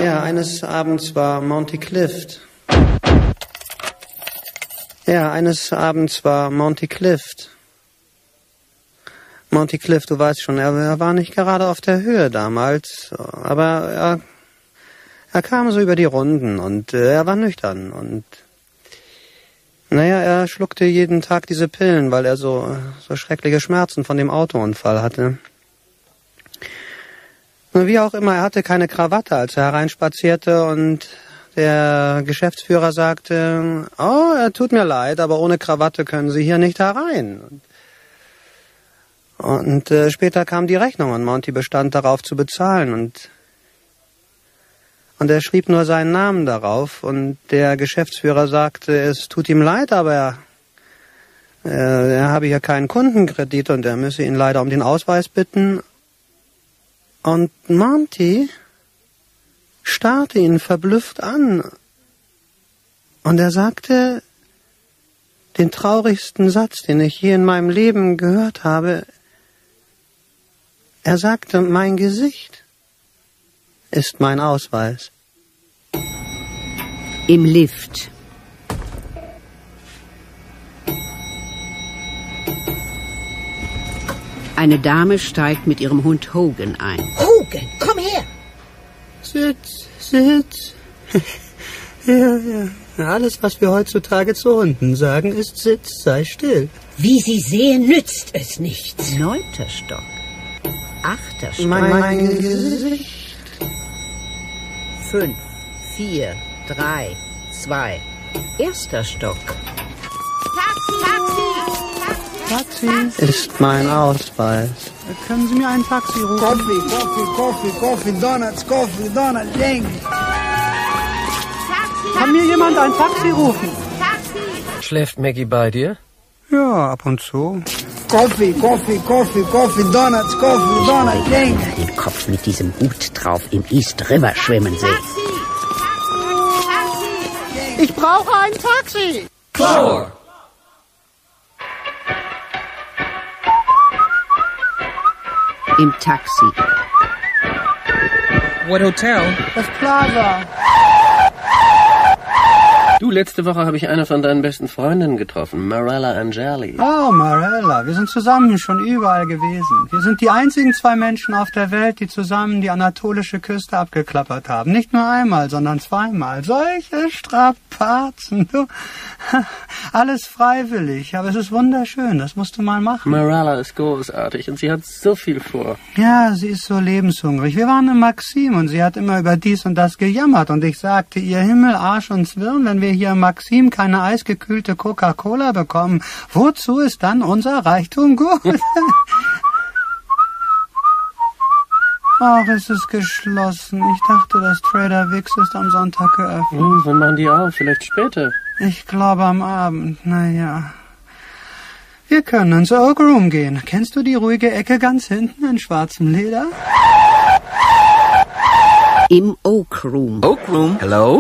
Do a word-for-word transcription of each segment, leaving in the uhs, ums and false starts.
Ja, eines Abends war Monty Clift. Ja, eines Abends war Monty Clift. Monty Clift, du weißt schon, er, er war nicht gerade auf der Höhe damals, aber er, er kam so über die Runden und äh, er war nüchtern und naja, er schluckte jeden Tag diese Pillen, weil er so, so schreckliche Schmerzen von dem Autounfall hatte. Wie auch immer, er hatte keine Krawatte, als er hereinspazierte und der Geschäftsführer sagte, oh, er tut mir leid, aber ohne Krawatte können Sie hier nicht herein. Und, und äh, später kam die Rechnung und Monty bestand darauf zu bezahlen und, und er schrieb nur seinen Namen darauf und der Geschäftsführer sagte, es tut ihm leid, aber er, äh, er habe hier keinen Kundenkredit und er müsse ihn leider um den Ausweis bitten. Und Monty starrte ihn verblüfft an. Und er sagte den traurigsten Satz, den ich je in meinem Leben gehört habe. Er sagte, mein Gesicht ist mein Ausweis. Im Lift. Eine Dame steigt mit ihrem Hund Hogan ein. Hogan, komm her! Sitz, sitz. Ja, ja. Alles, was wir heutzutage zu Hunden sagen, ist Sitz, sei still. Wie Sie sehen, nützt es nichts. Neunter Stock. Achter Stock. Mein, mein Gesicht. Fünf, vier, drei, zwei. Erster Stock. Taxi ist mein Ausweis. Können Sie mir ein Taxi rufen? Coffee, Coffee, Coffee, Coffee, Donuts, Coffee, Donuts, Ding. Kann mir jemand ein Taxi rufen? Schläft Maggie bei dir? Ja, ab und zu. Coffee, Coffee, Coffee, Coffee, Donuts, Coffee, Donuts, Ding. Den Kopf mit diesem Hut drauf im East River schwimmen sehen. Ich brauche ein Taxi. Flower. Im Taxi. What hotel? Das Plaza. Du, letzte Woche habe ich eine von deinen besten Freundinnen getroffen, Marella Angeli. Oh, Marella, wir sind zusammen schon überall gewesen. Wir sind die einzigen zwei Menschen auf der Welt, die zusammen die anatolische Küste abgeklappert haben. Nicht nur einmal, sondern zweimal. Solche Strapazen, du. Alles freiwillig, aber es ist wunderschön, das musst du mal machen. Marella ist großartig und sie hat so viel vor. Ja, sie ist so lebenshungrig. Wir waren in Maxim und sie hat immer über dies und das gejammert und ich sagte, ihr Himmel, Arsch und Zwirn, wenn wir hier in Maxim keine eisgekühlte Coca-Cola bekommen, wozu ist dann unser Reichtum gut? Ach, es ist geschlossen. Ich dachte, das Trader Vic's ist am Sonntag geöffnet. Hm, wann machen die auf? Vielleicht später. Ich glaube am Abend. Naja. Wir können ins Oak Room gehen. Kennst du die ruhige Ecke ganz hinten in schwarzem Leder? Im Oak Room. Oak Room? Hello?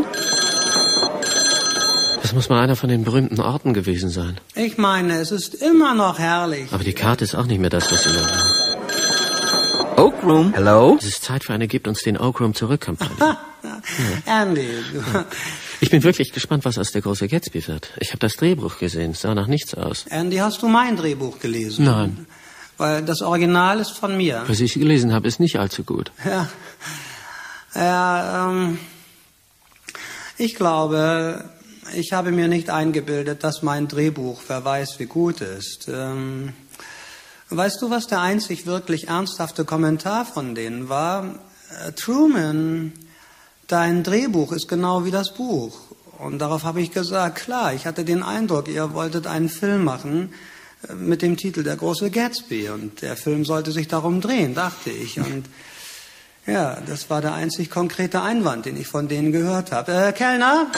Das muss mal einer von den berühmten Orten gewesen sein. Ich meine, es ist immer noch herrlich. Aber die Karte ist auch nicht mehr das, was sie noch war. Oak Room? Hello? Es ist Zeit für eine Gebt uns den Oak Room zurück-Kampagne. Ja. Andy, du. Ich bin wirklich gespannt, was aus der große Gatsby wird. Ich habe das Drehbuch gesehen. Es sah nach nichts aus. Andy, hast du mein Drehbuch gelesen? Nein. Weil das Original ist von mir. Was ich gelesen habe, ist nicht allzu gut. Ja. Ja, ähm... Ich glaube, ich habe mir nicht eingebildet, dass mein Drehbuch, wer weiß, wie gut ist. Ähm... Weißt du, was der einzig wirklich ernsthafte Kommentar von denen war? Äh, Truman, dein Drehbuch ist genau wie das Buch. Und darauf habe ich gesagt, klar, ich hatte den Eindruck, ihr wolltet einen Film machen äh, mit dem Titel Der große Gatsby. Und der Film sollte sich darum drehen, dachte ich. Und ja, das war der einzig konkrete Einwand, den ich von denen gehört habe. Äh, Kellner?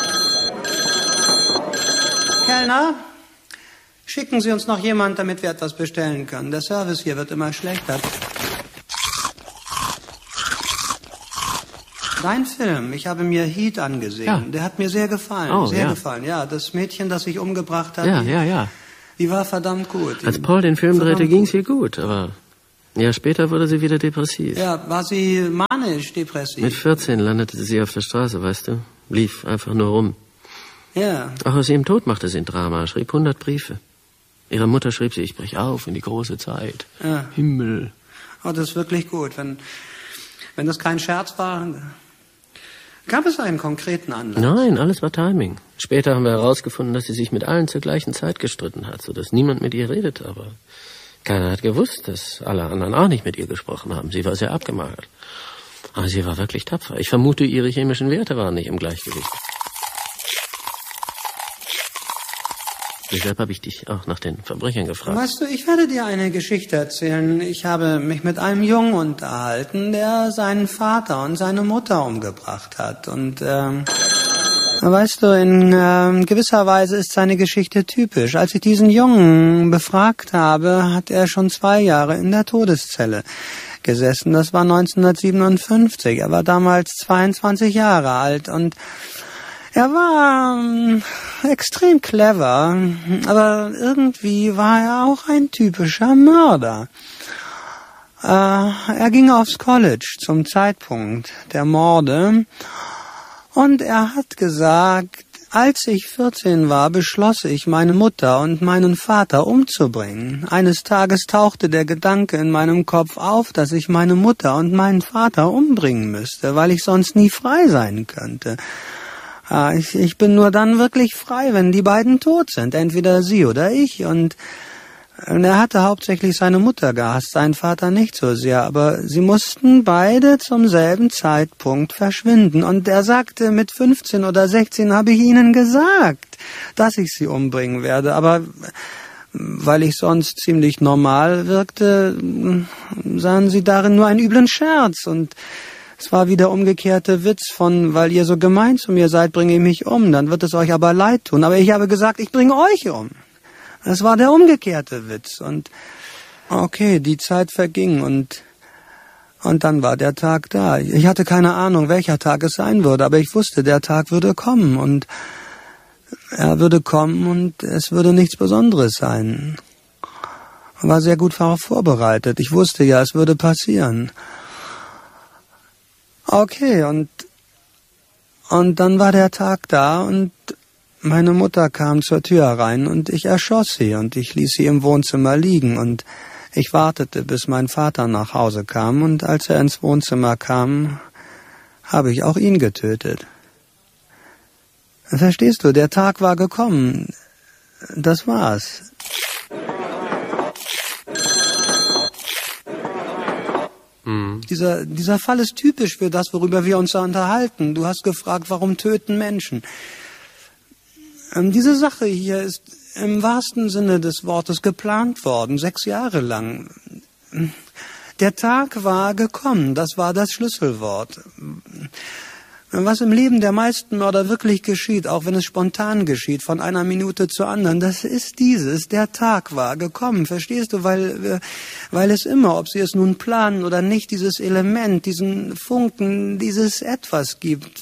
Kellner? Schicken Sie uns noch jemand, damit wir etwas bestellen können. Der Service hier wird immer schlechter. Dein Film, ich habe mir Heat angesehen. Ja. Der hat mir sehr gefallen. Oh, sehr ja. gefallen, ja. Das Mädchen, das sich umgebracht hat, Ja, die, ja, ja. die war verdammt gut. Als Paul den Film Verdammt drehte, ging's gut. ihr gut, aber Ja, später wurde sie wieder depressiv. Ja, war sie manisch depressiv? Mit vierzehn landete sie auf der Straße, weißt du? Lief einfach nur rum. Ja. Auch aus ihrem Tod machte sie ein Drama, schrieb hundert Briefe. Ihre Mutter schrieb sie, ich brech auf in die große Zeit. Ja. Himmel. Oh, das ist wirklich gut. Wenn, wenn das kein Scherz war, gab es einen konkreten Anlass? Nein, alles war Timing. Später haben wir herausgefunden, dass sie sich mit allen zur gleichen Zeit gestritten hat, sodass niemand mit ihr redete, aber keiner hat gewusst, dass alle anderen auch nicht mit ihr gesprochen haben. Sie war sehr abgemagert. Aber sie war wirklich tapfer. Ich vermute, ihre chemischen Werte waren nicht im Gleichgewicht. Deshalb habe ich dich auch nach den Verbrechern gefragt. Weißt du, ich werde dir eine Geschichte erzählen. Ich habe mich mit einem Jungen unterhalten, der seinen Vater und seine Mutter umgebracht hat. Und ähm, weißt du, in ähm, gewisser Weise ist seine Geschichte typisch. Als ich diesen Jungen befragt habe, hat er schon zwei Jahre in der Todeszelle gesessen. Das war neunzehnhundertsiebenundfünfzig. Er war damals zweiundzwanzig Jahre alt und er war ähm, extrem clever, aber irgendwie war er auch ein typischer Mörder. Äh, er ging aufs College zum Zeitpunkt der Morde und er hat gesagt, als ich vierzehn war, beschloss ich, meine Mutter und meinen Vater umzubringen. Eines Tages tauchte der Gedanke in meinem Kopf auf, dass ich meine Mutter und meinen Vater umbringen müsste, weil ich sonst nie frei sein könnte. Ich, ich bin nur dann wirklich frei, wenn die beiden tot sind, entweder sie oder ich. Und er hatte hauptsächlich seine Mutter gehasst, seinen Vater nicht so sehr, aber sie mussten beide zum selben Zeitpunkt verschwinden. Und er sagte, mit fünfzehn oder sechzehn habe ich ihnen gesagt, dass ich sie umbringen werde, aber weil ich sonst ziemlich normal wirkte, sahen sie darin nur einen üblen Scherz und es war wie der umgekehrte Witz von, weil ihr so gemein zu mir seid, bringe ich mich um, dann wird es euch aber leid tun. Aber ich habe gesagt, ich bringe euch um. Das war der umgekehrte Witz. Und okay, die Zeit verging und und dann war der Tag da. Ich hatte keine Ahnung, welcher Tag es sein würde, aber ich wusste, der Tag würde kommen und er würde kommen und es würde nichts Besonderes sein. Ich war sehr gut darauf vorbereitet. Ich wusste ja, es würde passieren. Okay, und, und dann war der Tag da und meine Mutter kam zur Tür herein und ich erschoss sie und ich ließ sie im Wohnzimmer liegen und ich wartete, bis mein Vater nach Hause kam und als er ins Wohnzimmer kam, habe ich auch ihn getötet. Verstehst du, der Tag war gekommen. Das war's. Dieser, dieser Fall ist typisch für das, worüber wir uns da unterhalten. Du hast gefragt, warum töten Menschen? Ähm, diese Sache hier ist im wahrsten Sinne des Wortes geplant worden, sechs Jahre lang. Der Tag war gekommen, das war das Schlüsselwort. Was im Leben der meisten Mörder wirklich geschieht, auch wenn es spontan geschieht, von einer Minute zur anderen, das ist dieses, der Tag war gekommen, verstehst du, weil, weil es immer, ob sie es nun planen oder nicht, dieses Element, diesen Funken, dieses Etwas gibt.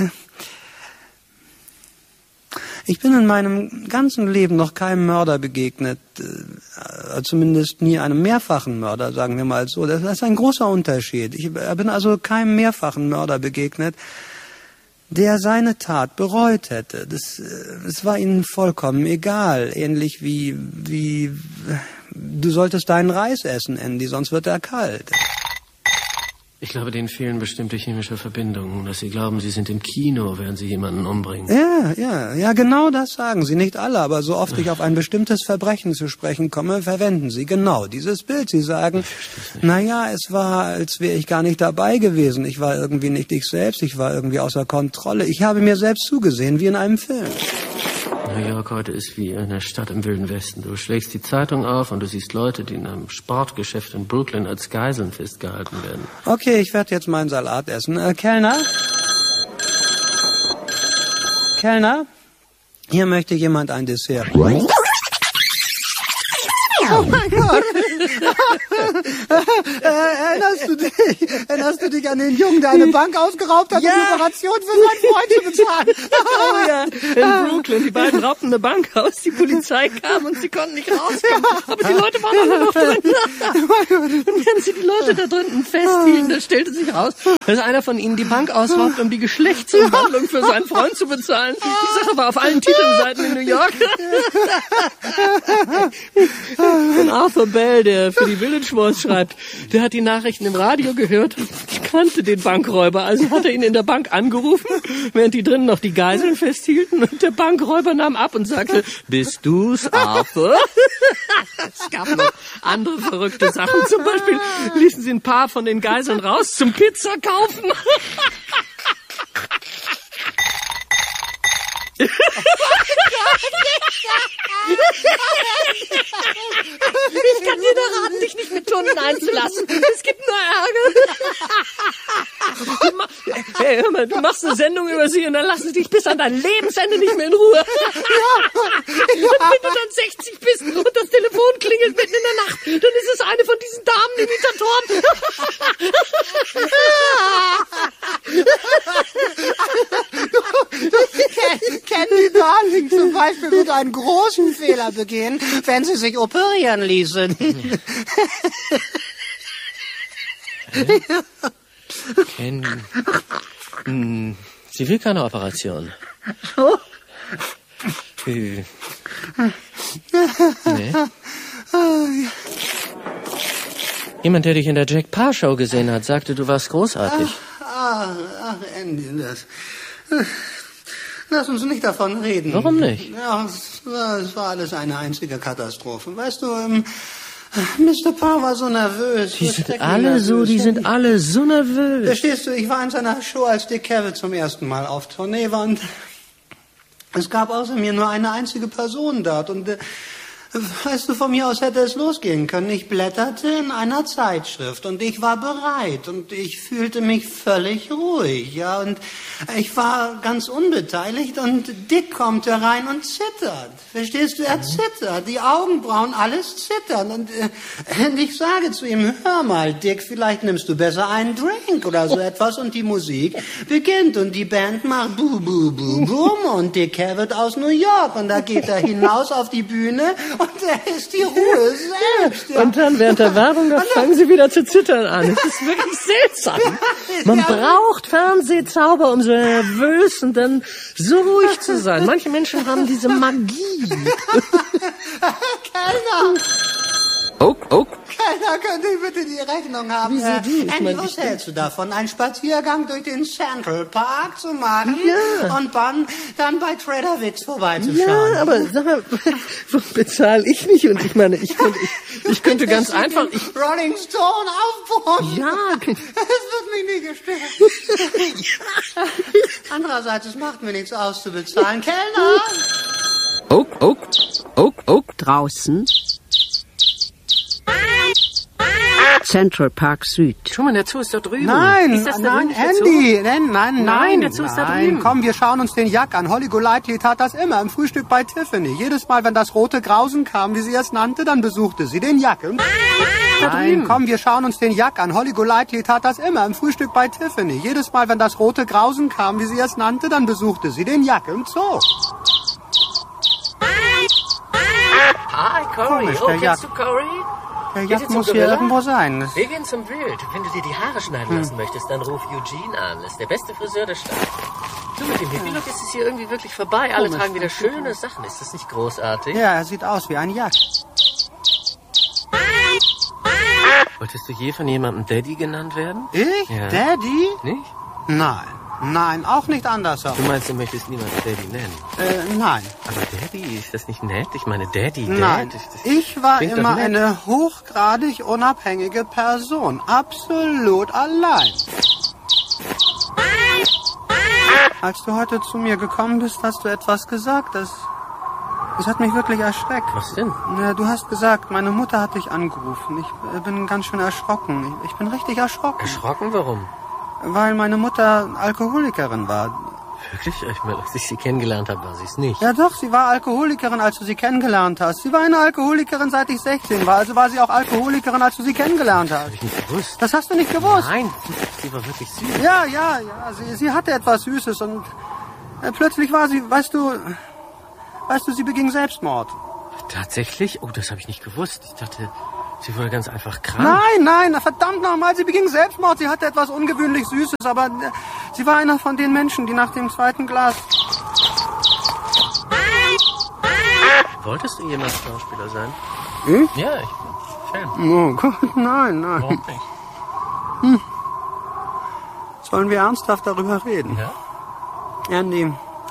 Ich bin in meinem ganzen Leben noch keinem Mörder begegnet, äh, zumindest nie einem mehrfachen Mörder, sagen wir mal so. Das ist ein großer Unterschied. Ich bin also keinem mehrfachen Mörder begegnet, der seine Tat bereut hätte. Das, das war ihnen vollkommen egal. Ähnlich wie, wie, du solltest deinen Reis essen, Andy, sonst wird er kalt. Ich glaube, denen fehlen bestimmte chemische Verbindungen, dass sie glauben, sie sind im Kino, während sie jemanden umbringen. Ja, ja, ja, genau das sagen sie. Nicht alle, aber so oft ich auf ein bestimmtes Verbrechen zu sprechen komme, verwenden sie genau dieses Bild. Sie sagen, naja, es war, als wäre ich gar nicht dabei gewesen. Ich war irgendwie nicht ich selbst, ich war irgendwie außer Kontrolle. Ich habe mir selbst zugesehen, wie in einem Film. New York heute ist wie eine Stadt im Wilden Westen. Du schlägst die Zeitung auf und du siehst Leute, die in einem Sportgeschäft in Brooklyn als Geiseln festgehalten werden. Okay, ich werde jetzt meinen Salat essen. Äh, Kellner? Kellner? Hier möchte jemand ein Dessert. Oh mein Gott! äh, erinnerst du dich? Erinnerst du dich an den Jungen, der eine Bank ausgeraubt hat, Ja. um die Operation für seinen Freund zu bezahlen? Oh ja, in Brooklyn. Die beiden raubten eine Bank aus. Die Polizei kam und sie konnten nicht rauskommen. Aber die Leute waren alle noch drin. Und wenn sie die Leute da drunten festhielten, da stellte sich raus, dass einer von ihnen die Bank ausraubt, um die Geschlechtsumwandlung für seinen Freund zu bezahlen. Die Sache war auf allen Titelseiten in New York. Und Arthur Bell, der für die Village Voice schreibt, der hat die Nachrichten im Radio gehört und kannte den Bankräuber. Also hat er ihn in der Bank angerufen, während die drinnen noch die Geiseln festhielten. Und der Bankräuber nahm ab und sagte, bist du's, Arthur? Es gab noch andere verrückte Sachen. Zum Beispiel ließen sie ein paar von den Geiseln raus zum Pizza kaufen. Ich kann dir nur raten, dich nicht mit Tunden einzulassen. Es gibt nur Ärger. Du, ma hey, hör mal, du machst eine Sendung über sie und dann lassen sie dich bis an dein Lebensende nicht mehr in Ruhe. Und wenn du dann sechzig bist und das Telefon klingelt mitten in der Nacht, dann ist es eine von diesen Ken- Candy Darling zum Beispiel würde einen großen Fehler begehen, wenn sie sich operieren ließen. Ken, hm, sie will keine Operation. Äh, nee. Jemand, der dich in der Jack Paar Show gesehen hat, sagte, du warst großartig. Ach, ach, Andy, das... Lass uns nicht davon reden. Warum nicht? Ja, es war, es war alles eine einzige Katastrophe. Weißt du, ähm, Mister Parr war so nervös. Die sind alle so, die sind alle so nervös. Verstehst du, ich war in seiner Show, als Dick Cavett zum ersten Mal auf Tournee war und es gab außer mir nur eine einzige Person dort und äh, weißt du, von mir aus hätte es losgehen können. Ich blätterte in einer Zeitschrift und ich war bereit und ich fühlte mich völlig ruhig, ja, und ich war ganz unbeteiligt und Dick kommt herein und zittert. Verstehst du, er zittert, die Augenbrauen, alles zittern und, äh, und ich sage zu ihm, hör mal, Dick, vielleicht nimmst du besser einen Drink oder so etwas und die Musik beginnt und die Band macht bu, bu, bu, bum und Dick Cavett aus New York und da geht er hinaus auf die Bühne und er ist die Ruhe selbst. Ja. Und dann während der Werbung, da fangen sie wieder zu zittern an. Das ist wirklich seltsam. Man braucht Fernsehzauber, um so nervös und dann so ruhig zu sein. Manche Menschen haben diese Magie. Kellner! Oak, Oak. Kellner, könnte ich bitte die Rechnung haben? Wieso Äh, die? Ich Andy, mein, was ich- hältst du davon, einen Spaziergang durch den Central Park zu machen Ja. und dann, dann bei Trader Vic's vorbeizuschauen? Ja, aber sag mal, bezahle ich nicht? Und ich meine, ich könnte, ich, ich könnte ganz einfach... Ich, Rolling Stone aufbauen. ja, Das wird mich nie gestört. Andererseits, es macht mir nichts aus zu bezahlen. Kellner! Oak, Oak, Oak, Oak. Draußen. Central Park Süd. Truman, der Zoo ist da drüben. Nein, ist das da nein, drüben nicht der Zoo? Andy, nein, nein, nein. der Zoo ist da nein, drüben. komm, wir schauen uns den Jack an. Holly Golightly tat das immer im Frühstück bei Tiffany. Jedes Mal, wenn das rote Grausen kam, wie sie es nannte, dann besuchte sie den Jack. Nein, komm, wir schauen uns den Jack an. Holly Golightly tat das immer im Frühstück bei Tiffany. Jedes Mal, wenn das rote Grausen kam, wie sie es nannte, dann besuchte sie den Jack im Zoo. Hi, Cory. Komisch, Oh, der kennst Jack. du Cory? Der Geht Jack ihr zum muss hier Gorilla? irgendwo sein. Wir gehen zum Wild. Wenn du dir die Haare schneiden lassen möchtest, dann ruf Eugene an. Das ist der beste Friseur der Stadt. Du, mit dem Hippie-Look ist es hier irgendwie wirklich vorbei. Alle Komisch. tragen wieder schöne Sachen. Ist das nicht großartig? Ja, er sieht aus wie ein Jack. Wolltest du je von jemandem Daddy genannt werden? Ich? Ja. Daddy? Nicht? Nein. Nein, auch nicht andersrum. Du meinst, du möchtest niemanden Daddy nennen. Äh, nein. Aber Daddy, ist das nicht nett? Ich meine, Daddy, Dad. Nein, ist das ich war klingt doch immer nett. eine hochgradig unabhängige Person. Absolut allein. Als du heute zu mir gekommen bist, hast du etwas gesagt, das, das hat mich wirklich erschreckt. Was denn? Ja, du hast gesagt, meine Mutter hat dich angerufen. Ich äh, bin ganz schön erschrocken. Ich, ich bin richtig erschrocken. Erschrocken? Warum? Weil meine Mutter Alkoholikerin war. Wirklich? Ich meine, als ich sie kennengelernt habe, war sie es nicht. Ja doch, sie war Alkoholikerin, als du sie kennengelernt hast. Sie war eine Alkoholikerin, seit ich sechzehn war. Also war sie auch Alkoholikerin, als du sie kennengelernt hast. Hab ich nicht gewusst. Das hast du nicht gewusst? Nein, sie war wirklich süß. Ja, ja, ja. Sie, sie hatte etwas Süßes und äh, plötzlich war sie, weißt du, weißt du, sie beging Selbstmord. Tatsächlich? Oh, das habe ich nicht gewusst. Ich dachte, sie wurde ganz einfach krank. Nein, nein, verdammt nochmal, sie beging Selbstmord. Sie hatte etwas ungewöhnlich Süßes, aber äh, sie war einer von den Menschen, die nach dem zweiten Glas... Wolltest du jemals Schauspieler sein? Hm? Ja, ich bin Film. Oh Gott, nein, nein. Warum nicht? Hm. Sollen wir ernsthaft darüber reden? Ja? Andy,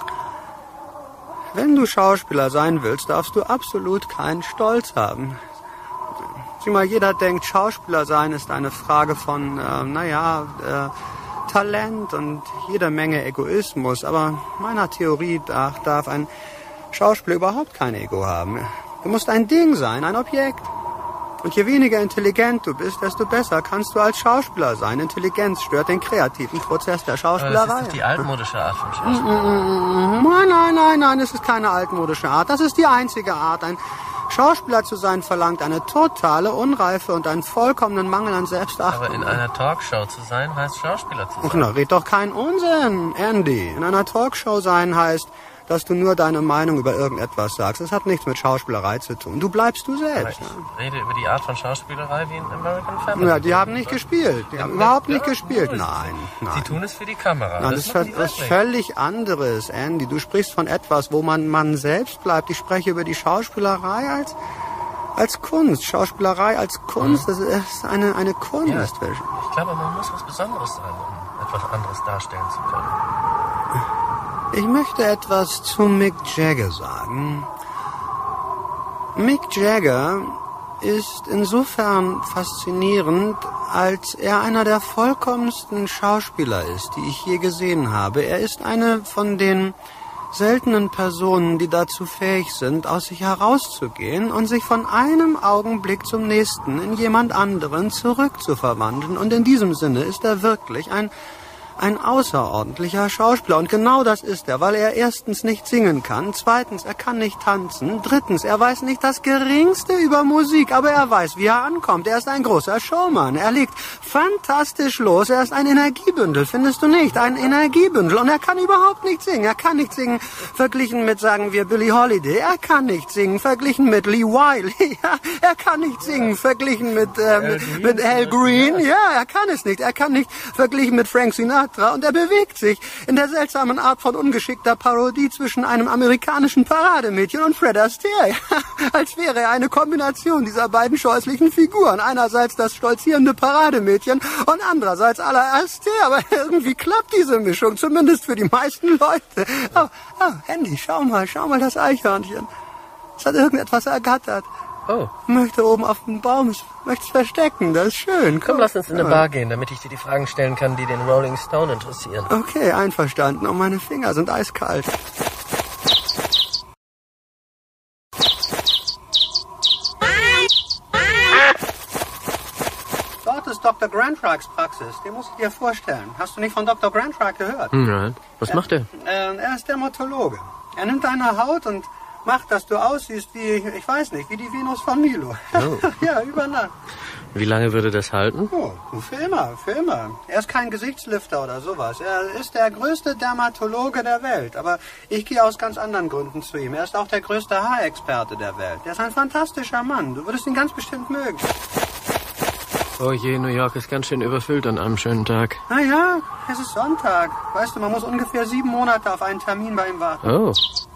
wenn du Schauspieler sein willst, darfst du absolut keinen Stolz haben. Sieh mal, jeder denkt, Schauspieler sein ist eine Frage von, äh, naja, äh, Talent und jede Menge Egoismus. Aber meiner Theorie nach darf ein Schauspieler überhaupt kein Ego haben. Du musst ein Ding sein, ein Objekt. Und je weniger intelligent du bist, desto besser kannst du als Schauspieler sein. Intelligenz stört den kreativen Prozess der Schauspielerei. Aber das ist doch die altmodische Art von Schauspiel. Nein, nein, nein, nein, es ist keine altmodische Art. Das ist die einzige Art. Ein Schauspieler zu sein verlangt eine totale Unreife und einen vollkommenen Mangel an Selbstachtung. Aber in einer Talkshow zu sein, heißt Schauspieler zu sein. Ach, na, red doch keinen Unsinn, Andy. In einer Talkshow sein heißt, dass du nur deine Meinung über irgendetwas sagst. Das hat nichts mit Schauspielerei zu tun. Du bleibst du selbst. Aber ich rede über die Art von Schauspielerei wie in American Family. Ja, die haben nicht gespielt. Die haben überhaupt nicht Ja, gespielt. nur. Nein, nein. Sie tun es für die Kamera. Nein, das ist machen die was wirklich. völlig anderes, Andy. Du sprichst von etwas, wo man man selbst bleibt. Ich spreche über die Schauspielerei als als Kunst. Schauspielerei als Kunst, das ist eine eine Kunst. Ja, ich glaube, man muss was Besonderes sein, um etwas anderes darstellen zu können. Ich möchte etwas zu Mick Jagger sagen. Mick Jagger ist insofern faszinierend, als er einer der vollkommensten Schauspieler ist, die ich je gesehen habe. Er ist eine von den seltenen Personen, die dazu fähig sind, aus sich herauszugehen und sich von einem Augenblick zum nächsten in jemand anderen zurückzuverwandeln. Und in diesem Sinne ist er wirklich ein Ein außerordentlicher Schauspieler. Und genau das ist er, weil er erstens nicht singen kann, zweitens, er kann nicht tanzen, drittens, er weiß nicht das Geringste über Musik, aber er weiß, wie er ankommt. Er ist ein großer Showman. Er legt fantastisch los. Er ist ein Energiebündel, findest du nicht? Ein Energiebündel. Und er kann überhaupt nicht singen. Er kann nicht singen, verglichen mit, sagen wir, Billie Holiday. Er kann nicht singen, verglichen mit Lee Wiley. Ja, er kann nicht singen, verglichen mit, äh, mit, mit Al Green. Ja, er kann es nicht. Er kann nicht, verglichen mit Frank Sinatra. Und er bewegt sich in der seltsamen Art von ungeschickter Parodie zwischen einem amerikanischen Parademädchen und Fred Astaire. Als wäre er eine Kombination dieser beiden scheußlichen Figuren. Einerseits das stolzierende Parademädchen und andererseits à la Astaire. Aber irgendwie klappt diese Mischung, zumindest für die meisten Leute. Oh, oh, Andy, schau mal, schau mal das Eichhörnchen. Es hat irgendetwas ergattert. Oh. Möchte oben auf dem Baum, möchte es verstecken, das ist schön. Komm, lass uns in eine Bar gehen, damit ich dir die Fragen stellen kann, die den Rolling Stone interessieren. Okay, einverstanden. Und meine Finger sind eiskalt. Dort ist Doktor Grantrakes Praxis. Den musst du dir vorstellen. Hast du nicht von Doktor Grantrak gehört? Nein. Was macht er? Äh, er ist Dermatologe. Er nimmt deine Haut und macht, dass du aussiehst wie, ich weiß nicht, wie die Venus von Milo. Oh. Ja, über Nacht. Wie lange würde das halten? Oh, für immer, für immer. Er ist kein Gesichtslifter oder sowas. Er ist der größte Dermatologe der Welt. Aber ich gehe aus ganz anderen Gründen zu ihm. Er ist auch der größte Haarexperte der Welt. Er ist ein fantastischer Mann. Du würdest ihn ganz bestimmt mögen. Oh je, New York ist ganz schön überfüllt an einem schönen Tag. Na ja, es ist Sonntag. Weißt du, man muss ungefähr sieben Monate auf einen Termin bei ihm warten. Oh.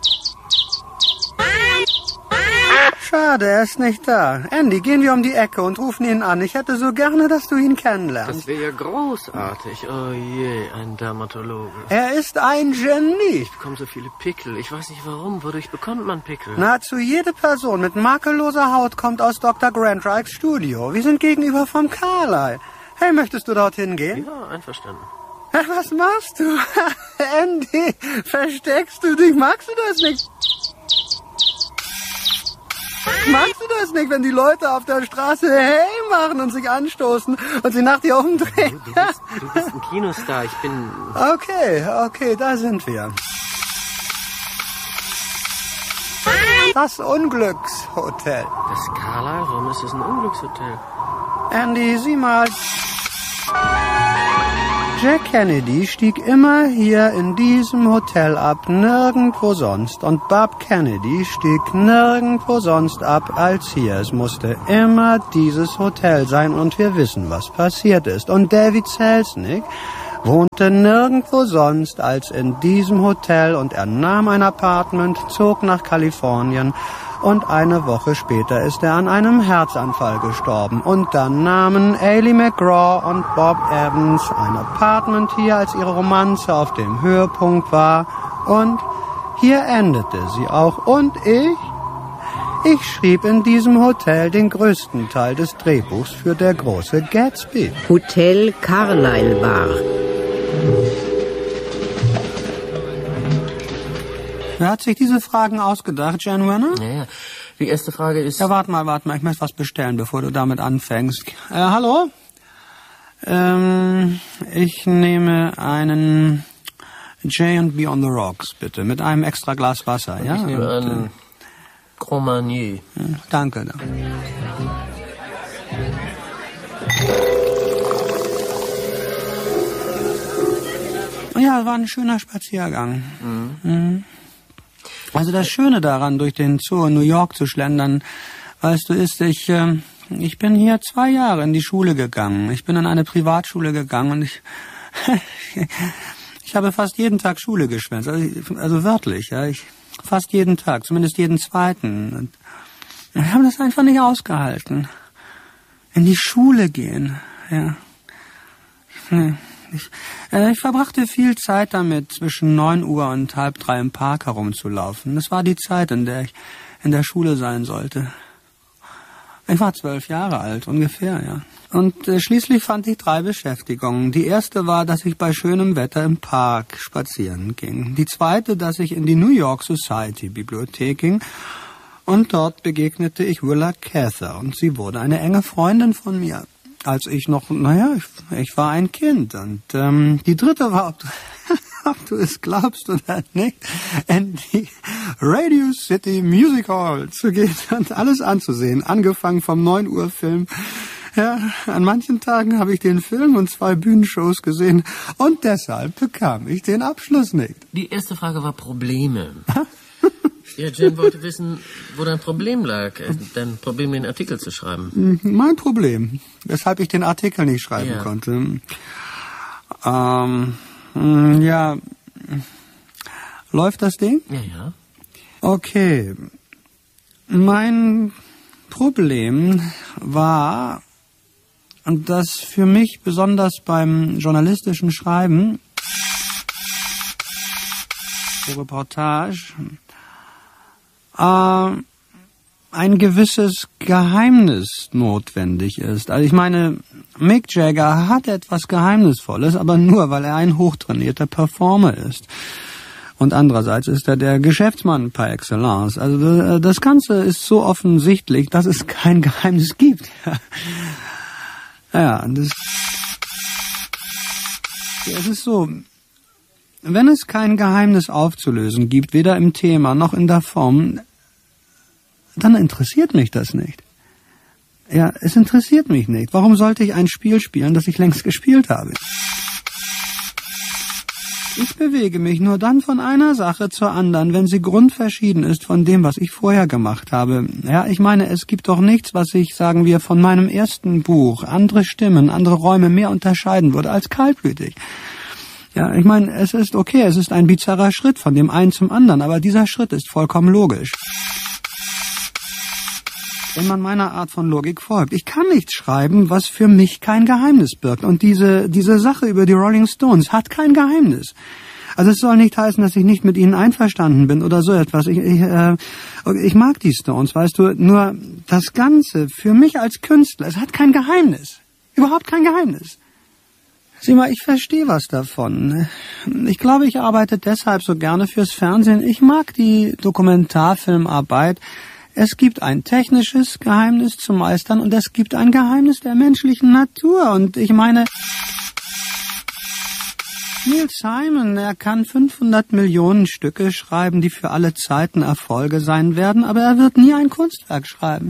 Schade, er ist nicht da. Andy, gehen wir um die Ecke und rufen ihn an. Ich hätte so gerne, dass du ihn kennenlernst. Das wäre ja großartig. Oh je, ein Dermatologe. Er ist ein Genie. Ich bekomme so viele Pickel. Ich weiß nicht warum. Wodurch bekommt man Pickel? Nahezu jede Person mit makelloser Haut kommt aus Doktor Grantrakes Studio. Wir sind gegenüber vom Carlyle. Hey, möchtest du dorthin gehen? Ja, einverstanden. Was machst du? Andy, versteckst du dich? Magst du das nicht? Magst du das nicht, wenn die Leute auf der Straße hey machen und sich anstoßen und sich nach dir umdrehen? Du, du, bist, du bist ein Kinostar, ich bin... Okay, okay, da sind wir. Das Unglückshotel. Das Carlyle? Warum ist das ein Unglückshotel? Andy, sieh mal. Jack Kennedy stieg immer hier in diesem Hotel ab, nirgendwo sonst. Und Bob Kennedy stieg nirgendwo sonst ab als hier. Es musste immer dieses Hotel sein und wir wissen, was passiert ist. Und David Selznick wohnte nirgendwo sonst als in diesem Hotel und er nahm ein Apartment, zog nach Kalifornien und eine Woche später ist er an einem Herzanfall gestorben. Und dann nahmen Ailey McGraw und Bob Evans ein Apartment hier, als ihre Romanze auf dem Höhepunkt war. Und hier endete sie auch. Und ich? Ich schrieb in diesem Hotel den größten Teil des Drehbuchs für Der große Gatsby. Hotel Carlyle Bar. Wer hat sich diese Fragen ausgedacht, Jan Wenner? Ja, ja. Die erste Frage ist... Ja, warte mal, warte mal. Ich möchte was bestellen, bevor du damit anfängst. Äh, hallo? Ähm, ich nehme einen J and B on the Rocks, bitte. Mit einem extra Glas Wasser, ja? Ich nehme Und, einen äh, Grand Marnier. Danke. danke. Ja, war ein schöner Spaziergang. Mhm. Mhm. Also das Schöne daran, durch den Zoo in New York zu schlendern, weißt du, ist, ich, äh, ich bin hier zwei Jahre in die Schule gegangen. Ich bin in eine Privatschule gegangen und ich, ich habe fast jeden Tag Schule geschwänzt. Also, also wörtlich, ja, ich, fast jeden Tag, zumindest jeden zweiten. Und ich habe das einfach nicht ausgehalten. In die Schule gehen, ja. Nee. Ich, äh, ich verbrachte viel Zeit damit, zwischen neun Uhr und halb drei im Park herumzulaufen. Das war die Zeit, in der ich in der Schule sein sollte. Ich war zwölf Jahre alt, ungefähr, ja. Und äh, schließlich fand ich drei Beschäftigungen. Die erste war, dass ich bei schönem Wetter im Park spazieren ging. Die zweite, dass ich in die New York Society Bibliothek ging. Und dort begegnete ich Willa Cather und sie wurde eine enge Freundin von mir. Als ich noch, naja, ich, ich war ein Kind. Und ähm, die dritte war, ob du, ob du es glaubst oder nicht, in die Radio City Music Hall zu gehen und alles anzusehen. Angefangen vom neun Uhr Film. Ja, an manchen Tagen habe ich den Film und zwei Bühnenshows gesehen. Und deshalb bekam ich den Abschluss nicht. Die erste Frage war Probleme. Ja, Jen wollte wissen, wo dein Problem lag. Dein Problem, den Artikel zu schreiben. Mein Problem, weshalb ich den Artikel nicht schreiben ja. konnte. Ähm, ja, läuft das Ding? Ja, ja. Okay, mein Problem war, dass für mich besonders beim journalistischen Schreiben, Reportage, äh, ein gewisses Geheimnis notwendig ist. Also ich meine, Mick Jagger hat etwas Geheimnisvolles, aber nur, weil er ein hochtrainierter Performer ist. Und andererseits ist er der Geschäftsmann par excellence. Also das Ganze ist so offensichtlich, dass es kein Geheimnis gibt. Ja, das, es ist so, wenn es kein Geheimnis aufzulösen gibt, weder im Thema noch in der Form, dann interessiert mich das nicht. Ja, es interessiert mich nicht. Warum sollte ich ein Spiel spielen, das ich längst gespielt habe? Ich bewege mich nur dann von einer Sache zur anderen, wenn sie grundverschieden ist von dem, was ich vorher gemacht habe. Ja, ich meine, es gibt doch nichts, was ich, sagen wir, von meinem ersten Buch, andere Stimmen, andere Räume mehr unterscheiden würde als kaltblütig. Ja, ich meine, es ist okay, es ist ein bizarrer Schritt von dem einen zum anderen, aber dieser Schritt ist vollkommen logisch. Wenn man meiner Art von Logik folgt. Ich kann nichts schreiben, was für mich kein Geheimnis birgt. Und diese, diese Sache über die Rolling Stones hat kein Geheimnis. Also es soll nicht heißen, dass ich nicht mit ihnen einverstanden bin oder so etwas. Ich, ich, äh, ich mag die Stones, weißt du, nur das Ganze für mich als Künstler, es hat kein Geheimnis. Überhaupt kein Geheimnis. Sieh mal, ich verstehe was davon. Ich glaube, ich arbeite deshalb so gerne fürs Fernsehen. Ich mag die Dokumentarfilmarbeit. Es gibt ein technisches Geheimnis zu meistern und es gibt ein Geheimnis der menschlichen Natur. Und ich meine, Neil Simon, er kann fünfhundert Millionen Stücke schreiben, die für alle Zeiten Erfolge sein werden, aber er wird nie ein Kunstwerk schreiben.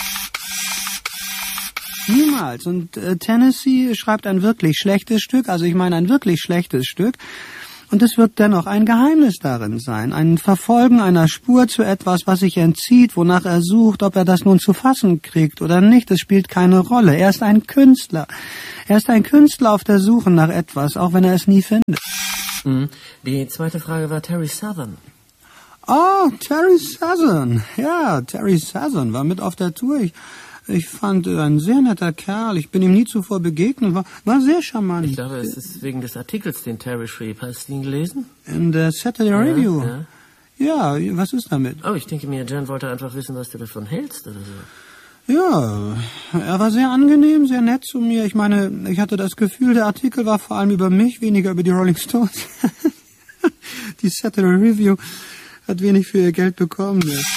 Niemals. Und äh, Tennessee schreibt ein wirklich schlechtes Stück, also ich meine ein wirklich schlechtes Stück, und es wird dennoch ein Geheimnis darin sein, ein Verfolgen einer Spur zu etwas, was sich entzieht, wonach er sucht, ob er das nun zu fassen kriegt oder nicht, es spielt keine Rolle. Er ist ein Künstler. Er ist ein Künstler auf der Suche nach etwas, auch wenn er es nie findet. Mhm. Die zweite Frage war Terry Southern. Oh, Terry Southern. Ja, Terry Southern war mit auf der Tour. Ich, ich fand äh, ein sehr netter Kerl. Ich bin ihm nie zuvor begegnet. War, war sehr charmant. Ich glaube, es ist wegen des Artikels, den Terry schrieb. Hast du ihn gelesen? In der Saturday ja, Review. Ja. ja, was ist damit? Oh, ich denke mir, Jan wollte einfach wissen, was du davon hältst oder so. Ja, er war sehr angenehm, sehr nett zu mir. Ich meine, ich hatte das Gefühl, der Artikel war vor allem über mich, weniger über die Rolling Stones. Die Saturday Review hat wenig für ihr Geld bekommen.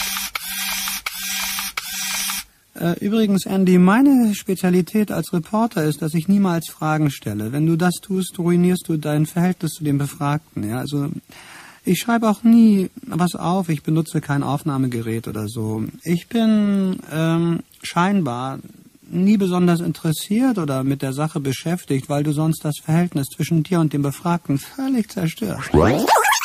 Übrigens, Andy, meine Spezialität als Reporter ist, dass ich niemals Fragen stelle. Wenn du das tust, ruinierst du dein Verhältnis zu den Befragten. Ja, also ich schreibe auch nie was auf. Ich benutze kein Aufnahmegerät oder so. Ich bin ähm, scheinbar nie besonders interessiert oder mit der Sache beschäftigt, weil du sonst das Verhältnis zwischen dir und dem Befragten völlig zerstörst.